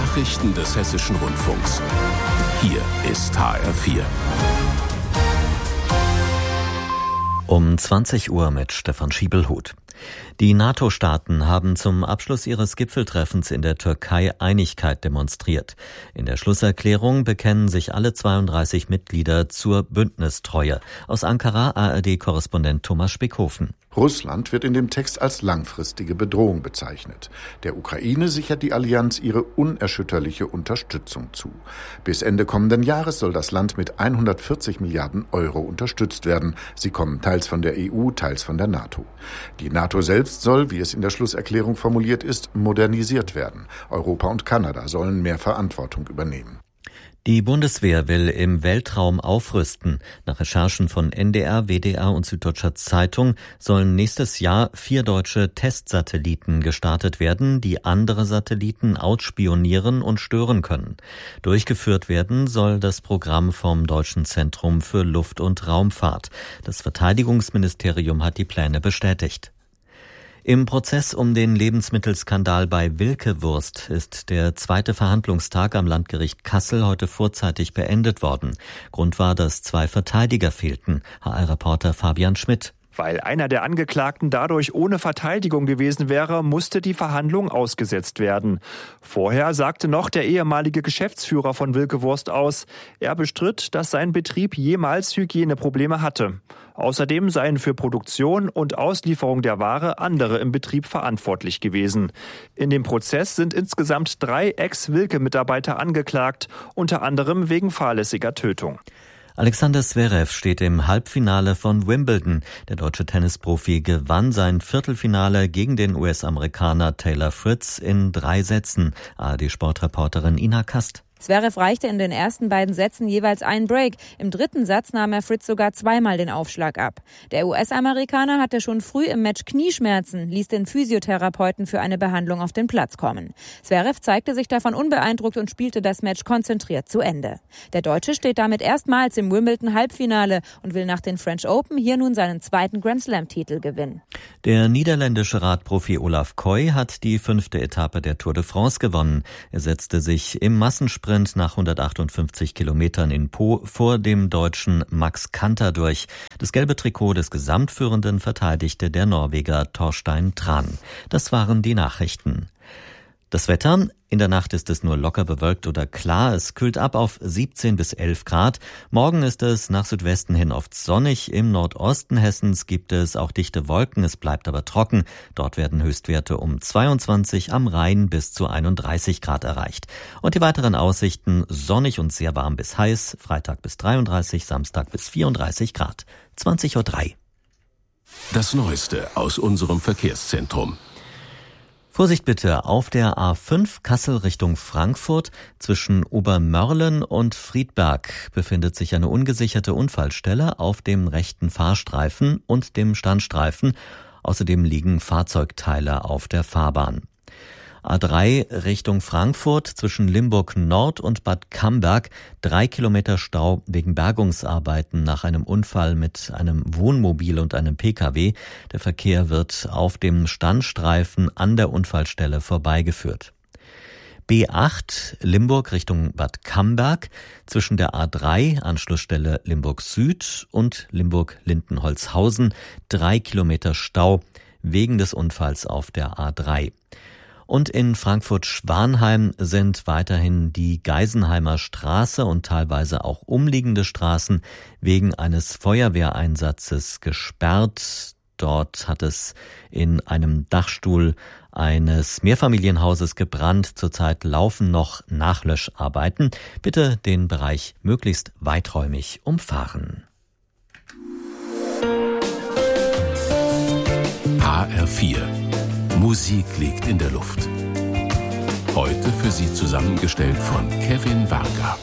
Nachrichten des Hessischen Rundfunks. Hier ist HR4. Um 20 Uhr mit Stefan Schiebelhuth. Die NATO-Staaten haben zum Abschluss ihres Gipfeltreffens in der Türkei Einigkeit demonstriert. In der Schlusserklärung bekennen sich alle 32 Mitglieder zur Bündnistreue. Aus Ankara ARD-Korrespondent Thomas Spickhofen. Russland wird in dem Text als langfristige Bedrohung bezeichnet. Der Ukraine sichert die Allianz ihre unerschütterliche Unterstützung zu. Bis Ende kommenden Jahres soll das Land mit 140 Milliarden Euro unterstützt werden. Sie kommen teils von der EU, teils von der NATO. Die NATO selbst soll, wie es in der Schlusserklärung formuliert ist, modernisiert werden. Europa und Kanada sollen mehr Verantwortung übernehmen. Die Bundeswehr will im Weltraum aufrüsten. Nach Recherchen von NDR, WDR und Süddeutscher Zeitung sollen nächstes Jahr 4 deutsche Testsatelliten gestartet werden, die andere Satelliten ausspionieren und stören können. Durchgeführt werden soll das Programm vom Deutschen Zentrum für Luft- und Raumfahrt. Das Verteidigungsministerium hat die Pläne bestätigt. Im Prozess um den Lebensmittelskandal bei Wilke Wurst ist der zweite Verhandlungstag am Landgericht Kassel heute vorzeitig beendet worden. Grund war, dass 2 Verteidiger fehlten. HR-Reporter Fabian Schmidt. Weil einer der Angeklagten dadurch ohne Verteidigung gewesen wäre, musste die Verhandlung ausgesetzt werden. Vorher sagte noch der ehemalige Geschäftsführer von Wilke Wurst aus, er bestritt, dass sein Betrieb jemals Hygieneprobleme hatte. Außerdem seien für Produktion und Auslieferung der Ware andere im Betrieb verantwortlich gewesen. In dem Prozess sind insgesamt 3 Ex-Wilke-Mitarbeiter angeklagt, unter anderem wegen fahrlässiger Tötung. Alexander Zverev steht im Halbfinale von Wimbledon. Der deutsche Tennisprofi gewann sein Viertelfinale gegen den US-Amerikaner Taylor Fritz in 3 Sätzen. ARD-Sportreporterin Ina Kast. Zverev reichte in den ersten beiden Sätzen jeweils einen Break. Im dritten Satz nahm er Fritz sogar zweimal den Aufschlag ab. Der US-Amerikaner hatte schon früh im Match Knieschmerzen, ließ den Physiotherapeuten für eine Behandlung auf den Platz kommen. Zverev zeigte sich davon unbeeindruckt und spielte das Match konzentriert zu Ende. Der Deutsche steht damit erstmals im Wimbledon-Halbfinale und will nach den French Open hier nun seinen zweiten Grand-Slam-Titel gewinnen. Der niederländische Radprofi Olaf Koy hat die 5. Etappe der Tour de France gewonnen. Er setzte sich im Massensprint nach 158 Kilometern in Po vor dem Deutschen Max Kanter durch. Das gelbe Trikot des Gesamtführenden verteidigte der Norweger Torstein Tran. Das waren die Nachrichten. Das Wetter: In der Nacht ist es nur locker bewölkt oder klar. Es kühlt ab auf 17 bis 11 Grad. Morgen ist es nach Südwesten hin oft sonnig. Im Nordosten Hessens gibt es auch dichte Wolken. Es bleibt aber trocken. Dort werden Höchstwerte um 22, am Rhein bis zu 31 Grad erreicht. Und die weiteren Aussichten: sonnig und sehr warm bis heiß. Freitag bis 33, Samstag bis 34 Grad. 20:03 Uhr. Das Neueste aus unserem Verkehrszentrum. Vorsicht bitte, auf der A5 Kassel Richtung Frankfurt zwischen Obermörlen und Friedberg befindet sich eine ungesicherte Unfallstelle auf dem rechten Fahrstreifen und dem Standstreifen. Außerdem liegen Fahrzeugteile auf der Fahrbahn. A3 Richtung Frankfurt zwischen Limburg Nord und Bad Camberg 3 Kilometer Stau wegen Bergungsarbeiten nach einem Unfall mit einem Wohnmobil und einem Pkw. Der Verkehr wird auf dem Standstreifen an der Unfallstelle vorbeigeführt. B8 Limburg Richtung Bad Camberg zwischen der A3 Anschlussstelle Limburg Süd und Limburg-Lindenholzhausen 3 Kilometer Stau wegen des Unfalls auf der A3. Und in Frankfurt-Schwanheim sind weiterhin die Geisenheimer Straße und teilweise auch umliegende Straßen wegen eines Feuerwehreinsatzes gesperrt. Dort hat es in einem Dachstuhl eines Mehrfamilienhauses gebrannt. Zurzeit laufen noch Nachlöscharbeiten. Bitte den Bereich möglichst weiträumig umfahren. HR4. Musik liegt in der Luft. Heute für Sie zusammengestellt von Kevin Varga.